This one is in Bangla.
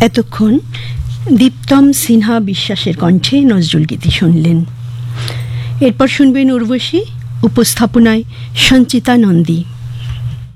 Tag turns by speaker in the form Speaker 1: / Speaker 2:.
Speaker 1: এতক্ষণ দীপ্তম সিনহা বিশ্বাসের কণ্ঠে নজরুল গীতি শুনলেন। এরপর শুনবেন উর্বশী, উপস্থাপনায় সঞ্চিতা নন্দী।